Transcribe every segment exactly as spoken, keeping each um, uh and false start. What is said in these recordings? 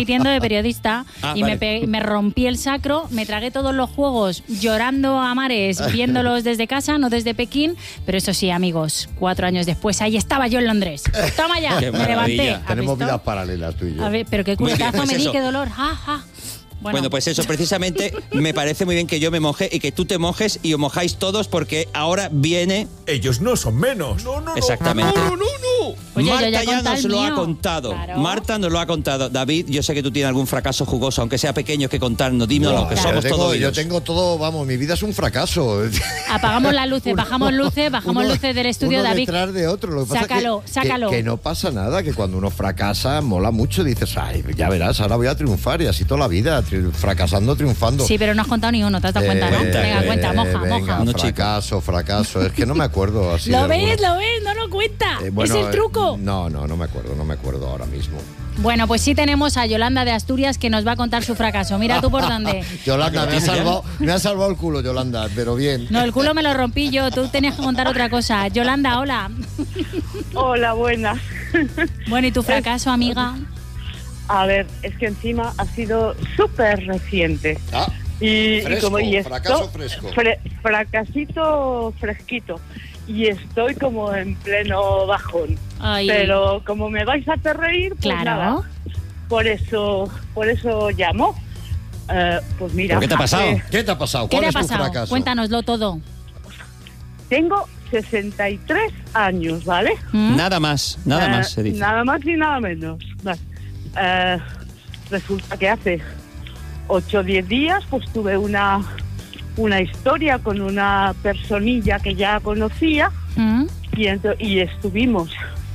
compitiendo de periodista Ah, y vale. me, pe- me rompí el sacro, me tragué todos los juegos llorando a mares, viéndolos desde casa, no desde Pekín, pero eso sí, amigos, cuatro años después, ahí estaba yo en Londres. Toma ya, Qué me levanté. maravilla. ¿Has Tenemos visto? vidas paralelas tú y yo. A ver, pero qué Muy bien, culetazo pues me di, eso. qué dolor. Ja, ja. Bueno, Bueno, pues eso, precisamente me parece muy bien que yo me moje y que tú te mojes y os mojáis todos porque ahora viene... Ellos no son menos. No, no, no. Exactamente. No, no, no, no. Oye, yo Marta ya he ya contado nos el lo ha mío. contado. Claro. Marta nos lo ha contado. David, yo sé que tú tienes algún fracaso jugoso, aunque sea pequeño, que contarnos. Dímelo, Buah, que yo somos tengo, todos yo oídos. tengo todo, vamos, mi vida es un fracaso. apagamos las luces, bajamos luces, bajamos Uno- luces del estudio, uno David. detrás de otro. Lo que pasa Sácalo, es que, sácalo. Que, que no pasa nada, que cuando uno fracasa mola mucho. Dices, ay, ya verás, ahora voy a triunfar y así toda la vida, tri- fracasando, triunfando. Sí, pero no has contado ni uno, ¿te has dado cuenta, no? Eh, Venga, cuenta, moja, venga, moja. No, chico. fracaso, fracaso. Es que no me acuerdo así. ¿Lo de ves? alguno. ¿Lo ves? No lo cuenta. Eh, bueno, es el truco. eh, No, no, no me acuerdo, no me acuerdo ahora mismo. Bueno, pues sí tenemos a Yolanda de Asturias que nos va a contar su fracaso. Mira tú por dónde. Yolanda, me ha tienes ya? salvado, me ha salvado el culo, Yolanda, pero bien. No, el culo me lo rompí yo. Tú tenías que contar otra cosa. Yolanda, hola. Hola, buenas. Bueno, ¿y tu fracaso, amiga? A ver, es que encima ha sido súper reciente. Ah, Y, Fresco, y como y esto, fracaso fresco. fre- fracasito fresquito. Y estoy como en pleno bajón. Ay. Pero como me vais a hacer reír, pues Claro. nada. Por eso, por eso llamo. Eh, pues mira, ¿Pero qué te ha pasado? hace- ¿Qué te ha pasado? ¿Qué ¿Cuál te ha es tu pasado? fracaso? Cuéntanoslo todo. tengo sesenta y tres años, ¿vale? ¿Mm? Nada más, nada Eh, más se dice. Nada más y nada menos. Vale. Eh, resulta que hace ocho o diez días pues tuve una, una historia con una personilla que ya conocía ¿Mm? y, ento- y estuvimos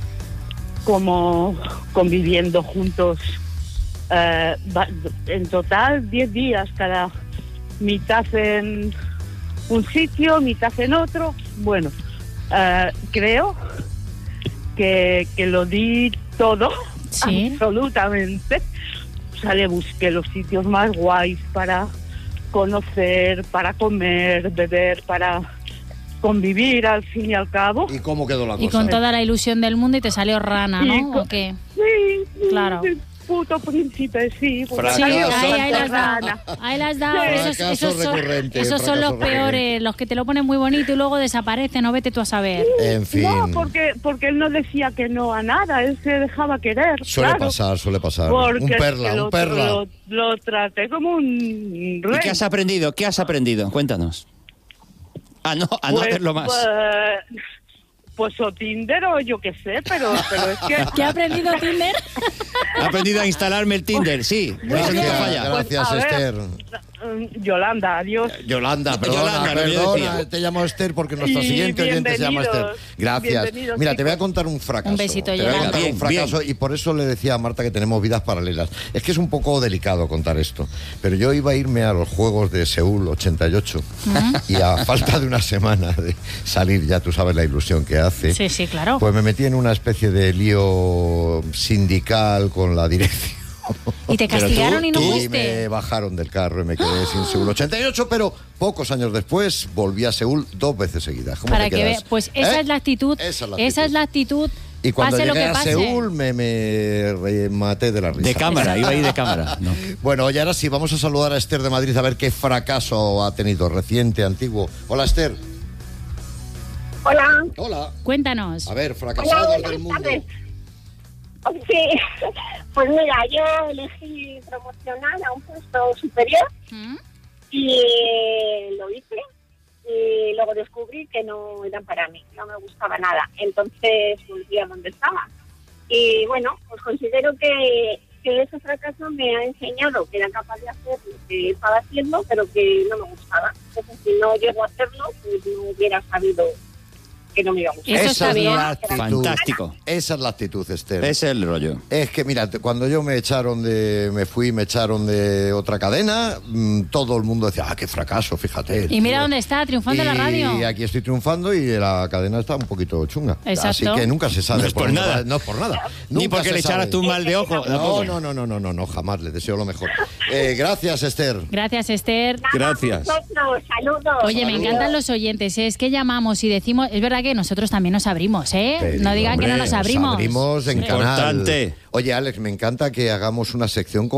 como conviviendo juntos eh, va- en total diez días, cada mitad en un sitio, mitad en otro. Bueno, eh, creo que, que lo di todo, Sí. absolutamente. O sea, le busqué los sitios más guays para conocer, para comer, beber, para convivir al fin y al cabo. ¿Y cómo quedó la cosa? Y con toda la ilusión del mundo y te salió rana, Y ¿no? con- ¿O qué? Sí, sí, Claro. el puto príncipe, sí. pues Fracaso. Sí, salió ahí, ahí las rana. da. Ahí las da. Sí. Esos, Fracaso esos son, recurrente, esos son los fracaso peores, recurrente. los que te lo ponen muy bonito y luego desaparecen, no vete tú a saber. En fin. No, porque, porque él no decía que no a nada, él se dejaba querer. Suele claro. pasar, suele pasar. Porque Un es perla, que lo, un perla. Lo, lo traté como un ¿Y rey. qué has aprendido? ¿Qué has aprendido? Cuéntanos. A no, a no Pues, hacerlo más. Pues, pues o Tinder o yo qué sé, pero, pero es que... ¿Qué ha aprendido Tinder? He aprendido a instalarme el Tinder, sí. Eso nunca Gracias, falla. gracias, Pues, a ver. Esther. Mm, Yolanda, adiós. Yolanda, perdona, Yolanda, no, yo perdona, decía. te llamo Esther porque nuestra Y siguiente oyente se llama Esther. bienvenidos, Gracias. bienvenidos, Mira, te voy a chicos. contar un fracaso. Un besito, Te voy a Yolanda. contar Bien, un fracaso bien. y por eso le decía a Marta que tenemos vidas paralelas. Es que es un poco delicado contar esto, pero yo iba a irme a los Juegos de Seúl ochenta y ocho y a falta de una semana de salir, ya tú sabes la ilusión que hace, Sí, sí, claro. pues me metí en una especie de lío sindical con la dirección. Y te Pero tú- castigaron y no tú- Y me fuiste. bajaron del carro y me quedé sin Seúl ochenta y ocho, pero pocos años después volví a Seúl dos veces seguidas. ¿Cómo Para te que quedas? veas. Pues esa ¿Eh? es la actitud. Esa es la Esa es la actitud. actitud. Y cuando pase lo llegué que a pase. Seúl me, me rematé de la risa. De cámara, iba ahí de cámara. No. Bueno, y ahora sí, vamos a saludar a Esther de Madrid a ver qué fracaso ha tenido, reciente, antiguo. Hola, Esther. Hola. Hola. Cuéntanos. A ver, Hola, fracasados buenas del mundo. tardes. Sí, pues mira, yo elegí promocionar a un puesto superior ¿Mm? y lo hice y luego descubrí que no eran para mí, no me gustaba nada. Entonces volví a donde estaba. Y bueno, pues considero que, que ese fracaso me ha enseñado que era capaz de hacer lo que estaba haciendo, pero que no me gustaba. Entonces, si no llego a hacerlo, pues no hubiera sabido que no me iba a gustar. Eso Esa está es bien. la actitud. Fantástico. Esa es la actitud, Esther. Es el rollo. Es que, mira, te- cuando yo me echaron de... Me fui, me echaron de otra cadena, mmm, todo el mundo decía, ah, qué fracaso, fíjate. Y mira tío". dónde está, triunfando en la radio. Y aquí estoy triunfando y la cadena está un poquito chunga. Exacto. Así que nunca se sabe. No es por dónde nada. va- No es por nada. Ni Nunca porque se le echaras sabe. tú un mal de ojo. No, tampoco. no, no, no, no, no, no, jamás. Le deseo lo mejor. Eh, gracias, Esther. Gracias, Esther. Gracias. Vosotros, saludos. Oye, me Saludos. encantan los oyentes. ¿eh? Es que llamamos y decimos. Es verdad que nosotros también nos abrimos, ¿eh? Pero, no digan que no hombre, nos abrimos. abrimos en Hombre. canal. Importante. Oye, Alex, me encanta que hagamos una sección con